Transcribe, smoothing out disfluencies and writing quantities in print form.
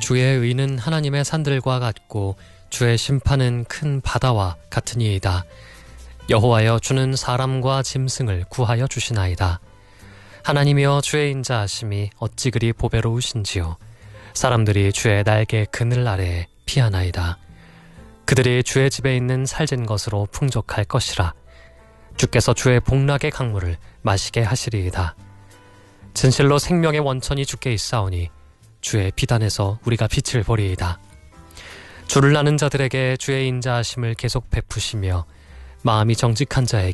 주의 의는 하나님의 산들과 같고 주의 심판은 큰 바다와 같으니이다. 여호와여, 주는 사람과 짐승을 구하여 주시나이다. 하나님이여, 주의 인자하심이 어찌 그리 보배로우신지요. 사람들이 주의 날개 그늘 아래에 피하나이다. 그들이 주의 집에 있는 살진 것으로 풍족할 것이라. 주께서 주의 복락의 강물을 마시게 하시리이다. 진실로 생명의 원천이 주께 있사오니 주의 비단에서 우리가 빛을 보리이다. 주를 아는 자들에게 주의 인자하심을 계속 베푸시며 마음이 정직한 자에게